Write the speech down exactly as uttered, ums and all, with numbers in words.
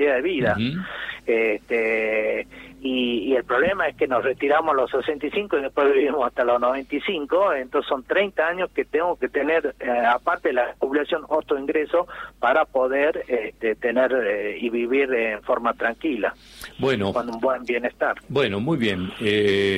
de vida. Uh-huh. este y, y el problema es que nos retiramos a los sesenta y cinco y después vivimos hasta los noventa y cinco, entonces son treinta años que tengo que tener, eh, aparte de la jubilación, otro ingreso para poder este, tener eh, y vivir en forma tranquila, bueno, con un buen bienestar. Bueno, muy bien. Eh...